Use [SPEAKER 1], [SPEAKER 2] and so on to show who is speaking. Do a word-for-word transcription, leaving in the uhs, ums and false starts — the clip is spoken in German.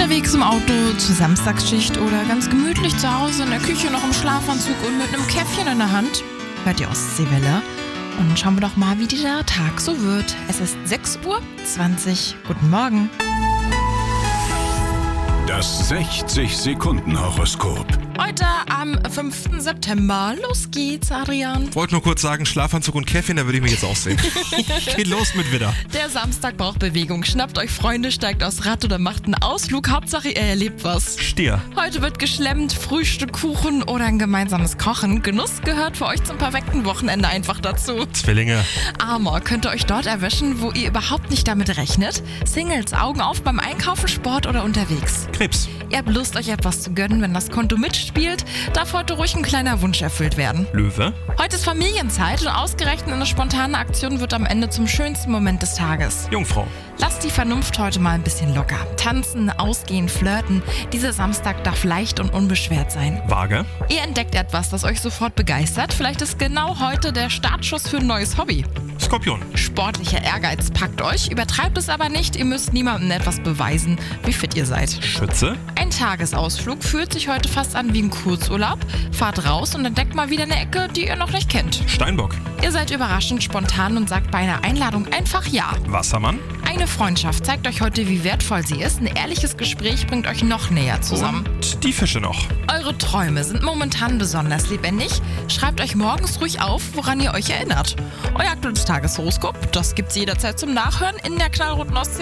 [SPEAKER 1] Unterwegs im Auto, zur Samstagsschicht oder ganz gemütlich zu Hause in der Küche noch im Schlafanzug und mit einem Käffchen in der Hand? Hört die Ostseewelle. Und schauen wir doch mal, wie dieser Tag so wird. Es ist sechs Uhr zwanzig. Guten Morgen.
[SPEAKER 2] Das sechzig-Sekunden-Horoskop.
[SPEAKER 1] Heute am fünften September. Los geht's, Adrian.
[SPEAKER 3] Wollte nur kurz sagen, Schlafanzug und Käffchen, da würde ich mich jetzt aussehen. Geht los mit Widder.
[SPEAKER 1] Der Samstag braucht Bewegung. Schnappt euch Freunde, steigt aufs Rad oder macht einen Ausflug. Hauptsache, ihr erlebt was.
[SPEAKER 3] Stier.
[SPEAKER 1] Heute wird geschlemmt, Frühstück, Kuchen oder ein gemeinsames Kochen. Genuss gehört für euch zum perfekten Wochenende einfach dazu.
[SPEAKER 3] Zwillinge.
[SPEAKER 1] Amor könnte euch dort erwischen, wo ihr überhaupt nicht damit rechnet. Singles, Augen auf beim Einkaufen, Sport oder unterwegs.
[SPEAKER 3] Krebs.
[SPEAKER 1] Ihr habt Lust, euch etwas zu gönnen, wenn das Konto mitspielt. Darf heute ruhig ein kleiner Wunsch erfüllt werden.
[SPEAKER 3] Löwe.
[SPEAKER 1] Heute ist Familienzeit und ausgerechnet eine spontane Aktion wird am Ende zum schönsten Moment des Tages.
[SPEAKER 3] Jungfrau.
[SPEAKER 1] Lasst die Vernunft heute mal ein bisschen locker. Tanzen, ausgehen, flirten. Dieser Samstag darf leicht und unbeschwert sein.
[SPEAKER 3] Waage.
[SPEAKER 1] Ihr entdeckt etwas, das euch sofort begeistert. Vielleicht ist genau heute der Startschuss für ein neues Hobby.
[SPEAKER 3] Skorpion.
[SPEAKER 1] Sportlicher Ehrgeiz packt euch, übertreibt es aber nicht. Ihr müsst niemandem etwas beweisen, wie fit ihr seid.
[SPEAKER 3] Schütze.
[SPEAKER 1] Ein Tagesausflug fühlt sich heute fast an wie ein Kurzurlaub. Fahrt raus und entdeckt mal wieder eine Ecke, die ihr noch nicht kennt.
[SPEAKER 3] Steinbock.
[SPEAKER 1] Ihr seid überraschend spontan und sagt bei einer Einladung einfach ja.
[SPEAKER 3] Wassermann.
[SPEAKER 1] Eine Freundschaft zeigt euch heute, wie wertvoll sie ist. Ein ehrliches Gespräch bringt euch noch näher zusammen.
[SPEAKER 3] Und die Fische noch.
[SPEAKER 1] Eure Träume sind momentan besonders lebendig. Schreibt euch morgens ruhig auf, woran ihr euch erinnert. Euer aktuelles Tageshoroskop, das gibt's jederzeit zum Nachhören in der knallroten Ostsee.